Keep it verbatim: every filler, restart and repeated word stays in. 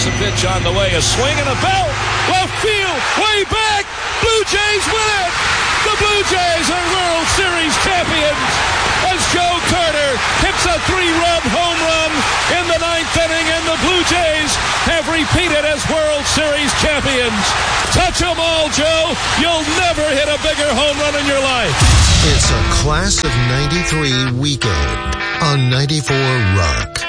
Here's a pitch on the way. A swing and a belt. Left field. Way back. Blue Jays win it. The Blue Jays are World Series champions as Joe Carter hits a three-run home run in the ninth inning, and the Blue Jays have repeated as World Series champions. Touch 'em all, Joe. You'll never hit a bigger home run in your life. It's a Class of ninety-three weekend on ninety-four Rock.